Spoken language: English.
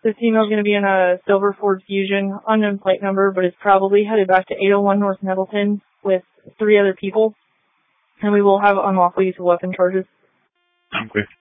This female is going to be in a Silver Ford Fusion, unknown plate number, but is probably headed back to 801 North Nettleton with 3 other people. And we will have unlawful use of weapon charges. Okay.